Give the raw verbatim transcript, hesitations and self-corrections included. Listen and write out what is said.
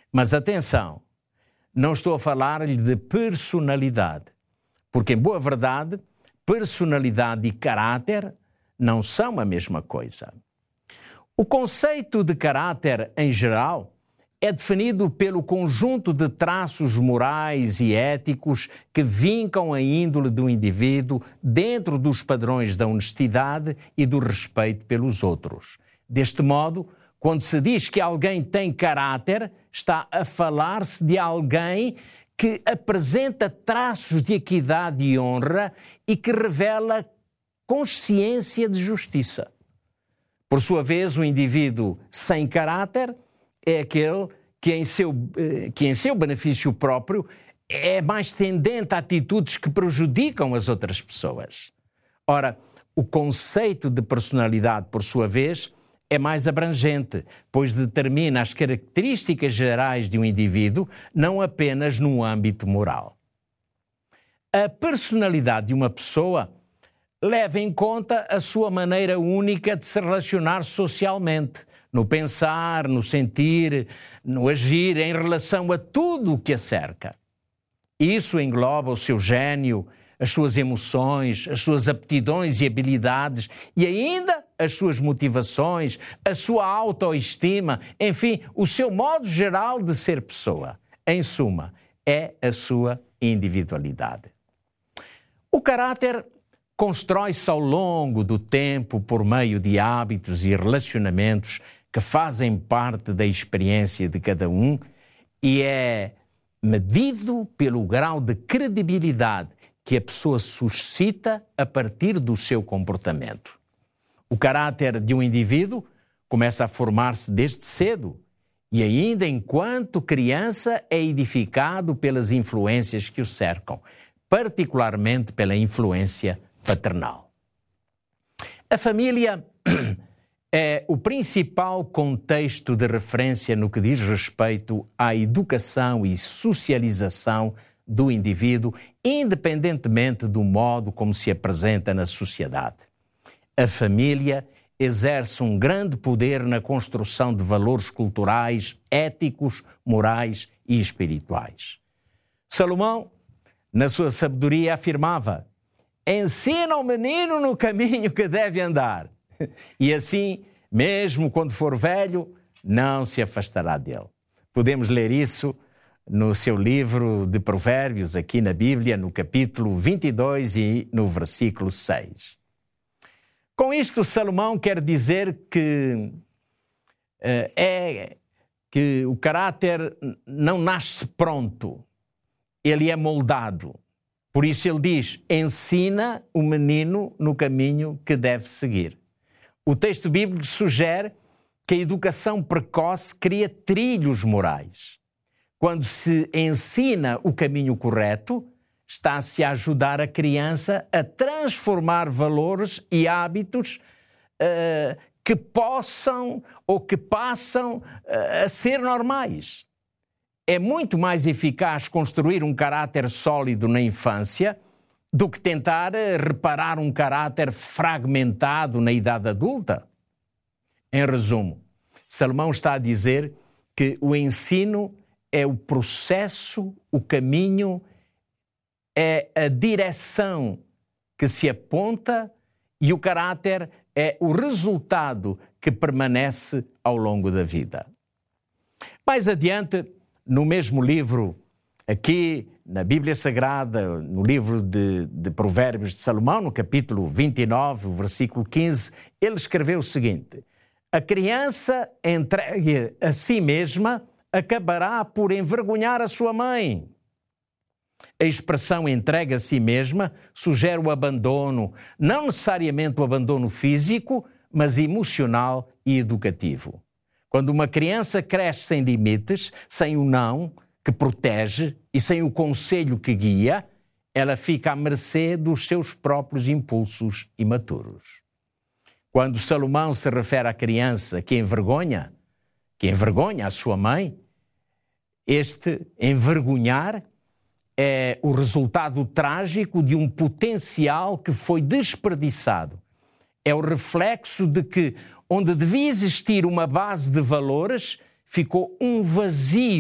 Mas atenção, não estou a falar-lhe de personalidade, porque, em boa verdade, personalidade e caráter não são a mesma coisa. O conceito de caráter, em geral, é definido pelo conjunto de traços morais e éticos que vincam a índole do indivíduo dentro dos padrões da honestidade e do respeito pelos outros. Deste modo, quando se diz que alguém tem caráter, está a falar-se de alguém que apresenta traços de equidade e honra e que revela consciência de justiça. Por sua vez, o indivíduo sem caráter é aquele que em seu, que em seu benefício próprio é mais tendente a atitudes que prejudicam as outras pessoas. Ora, o conceito de personalidade, por sua vez, é mais abrangente, pois determina as características gerais de um indivíduo, não apenas no âmbito moral. A personalidade de uma pessoa leva em conta a sua maneira única de se relacionar socialmente, no pensar, no sentir, no agir, em relação a tudo o que a cerca. Isso engloba o seu gênio, as suas emoções, as suas aptidões e habilidades e ainda as suas motivações, a sua autoestima, enfim, o seu modo geral de ser pessoa. Em suma, é a sua individualidade. O caráter constrói-se ao longo do tempo por meio de hábitos e relacionamentos que fazem parte da experiência de cada um e é medido pelo grau de credibilidade que a pessoa suscita a partir do seu comportamento. O caráter de um indivíduo começa a formar-se desde cedo e ainda enquanto criança é edificado pelas influências que o cercam, particularmente pela influência paternal. A família é o principal contexto de referência no que diz respeito à educação e socialização do indivíduo, independentemente do modo como se apresenta na sociedade. A família exerce um grande poder na construção de valores culturais, éticos, morais e espirituais. Salomão, na sua sabedoria, afirmava: ensina o menino no caminho que deve andar, e assim, mesmo quando for velho, não se afastará dele. Podemos ler isso no seu livro de Provérbios, aqui na Bíblia, no capítulo vinte e dois e no versículo seis. Com isto, Salomão quer dizer que, uh, é, que o caráter não nasce pronto, ele é moldado. Por isso ele diz: ensina o menino no caminho que deve seguir. O texto bíblico sugere que a educação precoce cria trilhos morais. Quando se ensina o caminho correto, está-se a ajudar a criança a transformar valores e hábitos uh, que possam ou que passam uh, a ser normais. É muito mais eficaz construir um caráter sólido na infância do que tentar reparar um caráter fragmentado na idade adulta. Em resumo, Salomão está a dizer que o ensino é o processo, o caminho, é a direção que se aponta e o caráter é o resultado que permanece ao longo da vida. Mais adiante, no mesmo livro, aqui na Bíblia Sagrada, no livro de, de Provérbios de Salomão, no capítulo vinte e nove, o versículo quinze, ele escreveu o seguinte: a criança entregue a si mesma acabará por envergonhar a sua mãe. A expressão entrega a si mesma sugere o abandono, não necessariamente o abandono físico, mas emocional e educativo. Quando uma criança cresce sem limites, sem o não, que protege, e sem o conselho que guia, ela fica à mercê dos seus próprios impulsos imaturos. Quando Salomão se refere à criança que envergonha, que envergonha a sua mãe, este envergonhar é o resultado trágico de um potencial que foi desperdiçado. É o reflexo de que, onde devia existir uma base de valores, ficou um vazio